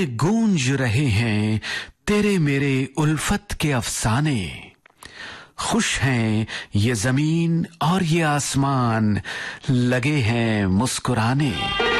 में गूंज रहे हैं तेरे मेरे उल्फत के अफसाने। खुश हैं ये जमीन और ये आसमान, लगे हैं मुस्कुराने।